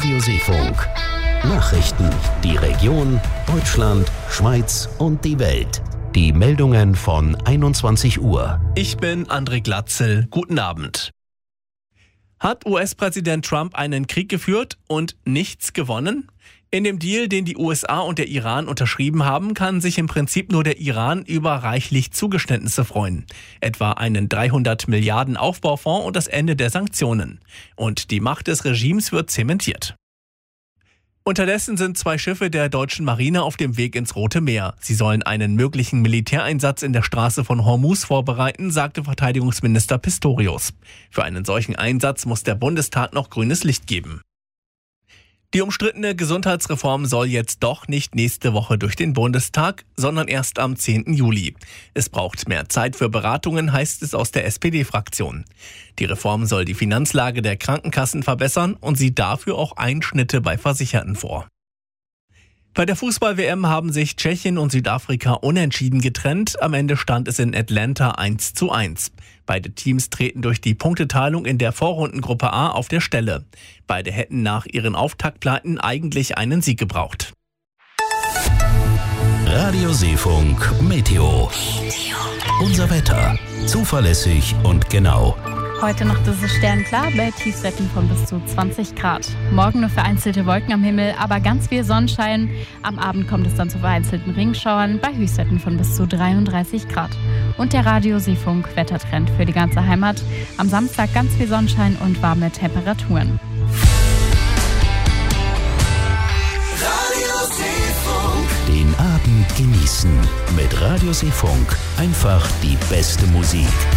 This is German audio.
Radioseefunk. Nachrichten, die Region, Deutschland, Schweiz und die Welt. Die Meldungen von 21 Uhr. Ich bin André Glatzel. Guten Abend. Hat US-Präsident Trump einen Krieg geführt und nichts gewonnen? In dem Deal, den die USA und der Iran unterschrieben haben, kann sich im Prinzip nur der Iran über reichlich Zugeständnisse freuen. Etwa einen 300 Milliarden Aufbaufonds und das Ende der Sanktionen. Und die Macht des Regimes wird zementiert. Unterdessen sind 2 Schiffe der deutschen Marine auf dem Weg ins Rote Meer. Sie sollen einen möglichen Militäreinsatz in der Straße von Hormuz vorbereiten, sagte Verteidigungsminister Pistorius. Für einen solchen Einsatz muss der Bundestag noch grünes Licht geben. Die umstrittene Gesundheitsreform soll jetzt doch nicht nächste Woche durch den Bundestag, sondern erst am 10. Juli. Es braucht mehr Zeit für Beratungen, heißt es aus der SPD-Fraktion. Die Reform soll die Finanzlage der Krankenkassen verbessern und sieht dafür auch Einschnitte bei Versicherten vor. Bei der Fußball-WM haben sich Tschechien und Südafrika unentschieden getrennt. Am Ende stand es in Atlanta 1:1. Beide Teams treten durch die Punkteteilung in der Vorrundengruppe A auf der Stelle. Beide hätten nach ihren Auftaktpleiten eigentlich einen Sieg gebraucht. Radioseefunk Meteo. Unser Wetter. Zuverlässig und genau. Heute Nacht ist es sternklar bei Tiefstwerten von bis zu 20 Grad. Morgen nur vereinzelte Wolken am Himmel, aber ganz viel Sonnenschein. Am Abend kommt es dann zu vereinzelten Regenschauern bei Höchstwerten von bis zu 33 Grad. Und der Radioseefunk Wettertrend für die ganze Heimat. Am Samstag ganz viel Sonnenschein und warme Temperaturen. Den Abend genießen mit Radioseefunk. Einfach die beste Musik.